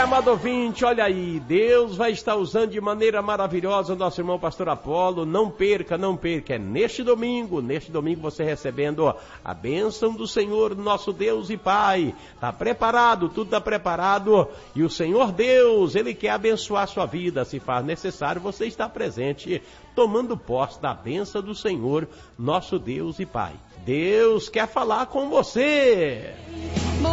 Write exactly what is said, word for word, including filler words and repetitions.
amado ouvinte, olha aí, Deus vai estar usando de maneira maravilhosa o nosso irmão pastor Apolo. Não perca, não perca, é neste domingo, neste domingo você recebendo a bênção do Senhor, nosso Deus e Pai. Está preparado, tudo está preparado, e o Senhor Deus, Ele quer abençoar a sua vida. Se faz necessário, você está presente, tomando posse da bênção do Senhor, nosso Deus e Pai. Deus quer falar com você.